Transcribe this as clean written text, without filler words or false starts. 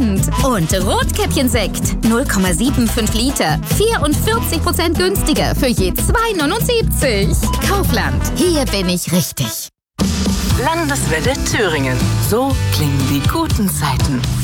Kaufland. Und Rotkäppchensekt. 0,75 Liter. 44% günstiger für je 2,79. Kaufland. Hier bin ich richtig. Landeswelle Thüringen. So klingen die guten Zeiten.